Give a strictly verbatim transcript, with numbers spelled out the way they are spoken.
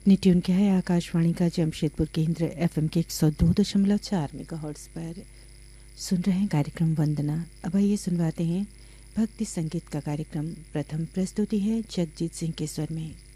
आपने ट्यून किया है आकाशवाणी का जमशेदपुर केंद्र एफएम के एक सौ दो दशमलव चार मेगाहर्ट्ज़ पर। सुन रहे हैं कार्यक्रम वंदना। अब आइए सुनवाते हैं भक्ति संगीत का कार्यक्रम। प्रथम प्रस्तुति है जगजीत सिंह के स्वर में।